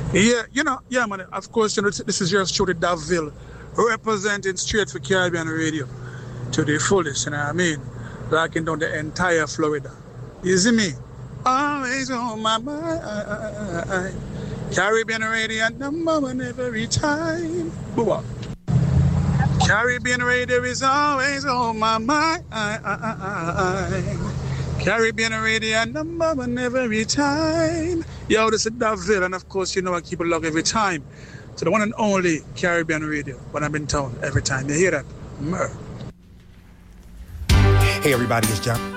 Man. Of course, this is yours truly, Daville, representing straight for Caribbean Radio to the fullest, you know what I mean? Locking down the entire Florida. You see me? Always on my mind. Caribbean Radio, number one every time. Boo-bop. Caribbean Radio is always on my mind. Caribbean Radio, number one every time. Yo, this is Daville, and of course, I keep it locked every time. So the one and only Caribbean Radio, when I'm in town every time. You hear that? Mer. Hey, everybody, it's John.